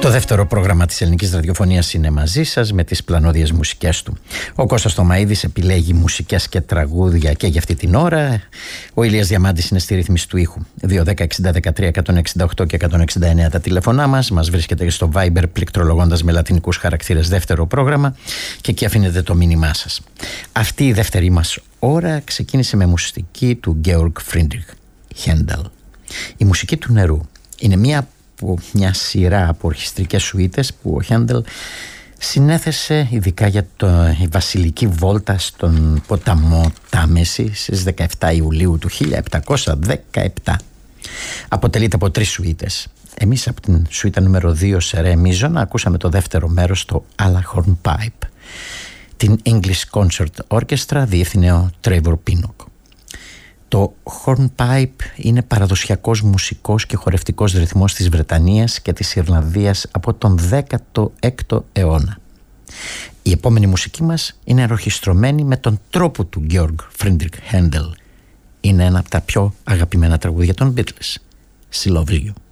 Το δεύτερο πρόγραμμα της ελληνικής ραδιοφωνίας είναι μαζί σας με τις πλανόδιες μουσικές του. Ο Κώστας Τωμαΐδης επιλέγει μουσικές και τραγούδια και για αυτή την ώρα. Ο Ηλίας Διαμάντης είναι στη ρύθμιση του ήχου. 2-10-60-13-168 και 169 τα τηλεφωνά μας. Μας βρίσκεται στο Viber πληκτρολογώντας με λατινικούς χαρακτήρες δεύτερο πρόγραμμα και εκεί αφήνετε το μήνυμά σας. Αυτή η δεύτερη μας ώρα ξεκίνησε με μουσική του Georg Friedrich Händel. Η μουσική του νερού είναι μια σειρά από ορχιστρικές σουίτες που ο Händel συνέθεσε ειδικά για η βασιλική βόλτα στον ποταμό Τάμεση στις 17 Ιουλίου του 1717. Αποτελείται από 3 σουίτες. Εμείς από την σουίτα νούμερο 2 σε ρε μίζωνα ακούσαμε το δεύτερο μέρος, το Alla Hornpipe. Την English Concert Orchestra διεύθυνε ο Trevor Pinnock. Το hornpipe είναι παραδοσιακός μουσικός και χορευτικός ρυθμός της Βρετανίας και της Ιρλανδίας από τον 16ο αιώνα. Η επόμενη μουσική μας είναι ενορχιστρωμένη με τον τρόπο του Georg Friedrich Händel. Είναι ένα από τα πιο αγαπημένα τραγούδια των Beatles. She Loves You.